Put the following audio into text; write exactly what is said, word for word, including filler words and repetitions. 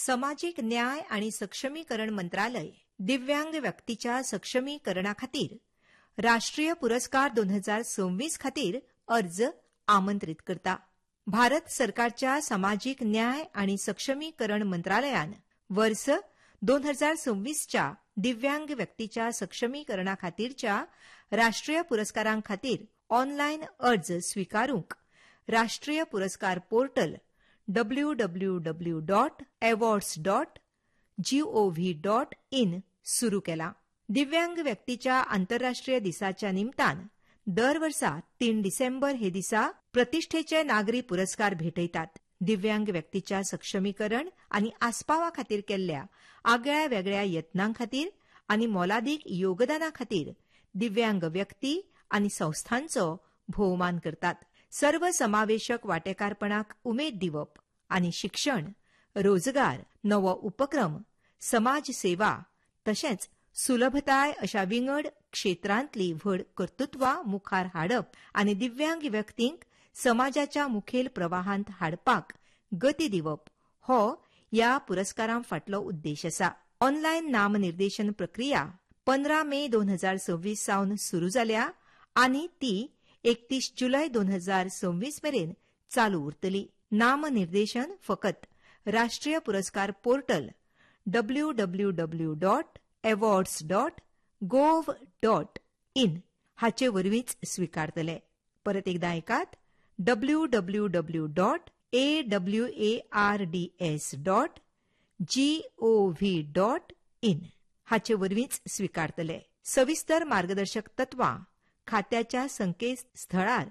सामाजिक न्याय आणि सक्षमीकरण मंत्रालय दिव्यांग व्यक्तीच्या सक्षमीकरणाखातीर राष्ट्रीय पुरस्कार दोन हजार सव्वीस खातीर अर्ज आमंत्रित करता. भारत सरकारच्या सामाजिक न्याय आणि सक्षमीकरण मंत्रालयान वर्ष दोन हजार सव्वीसच्या दिव्यांग व्यक्तीच्या सक्षमीकरणाखातीरच्या राष्ट्रीय पुरस्कारांखातीर ऑनलायन अर्ज स्वीकारूंक राष्ट्रीय पुरस्कार portal W W W dot awards dot gov dot in सुरू केला. दिव्यांग व्यक्तीच्या आंतरराष्ट्रीय दिसाच्या निमतान दर वर्सा तीन डिसेंबर हे दिसा प्रतिष्ठेचे नागरी पुरस्कार भेटयतात. दिव्यांग व्यक्तीच्या सक्षमीकरण आणि आस्पावा खातीर केल्ल्या आगळ्या वेगळ्या यत्नांखातीर आणि मोलादीक योगदानाखातीर दिव्यांग व्यक्ती आणि संस्थांचो भोवमान करतात. सर्वसमावेशक वांटेकारपणाक उमेद दिवप आणि शिक्षण, रोजगार, नवो उपक्रम, समाज सेवा तशेंच सुलभताय अशा विंगड क्षेत्रांतली व्हड कर्तृत्वां मुखार हाडप आणि दिव्यांग व्यक्तींक समाजाच्या मुखेल प्रवाहांत हाडपाक गती दिवप हो ह्या पुरस्कारां फाटलो उद्देश आसा. ऑनलायन नामनिर्देशन प्रक्रिया पंदरा मे दोन हजार सव्वीस सावन सुरू जाल्या आनी ती एकतीस जुलय दोन हजार सव्वीस मेरेन चालू उरतली. नामनिर्देशन फकत राष्ट्रीय पुरस्कार portal W W W dot awards dot gov dot in हाचे वरवींच स्वीकारतले. परत एकदा ऐकात W W W dot A W A R D S dot gov dot in हाचे वरवींच स्वीकारतले. सविस्तर मार्गदर्शक तत्वां खात्याच्या संकेतस्थळार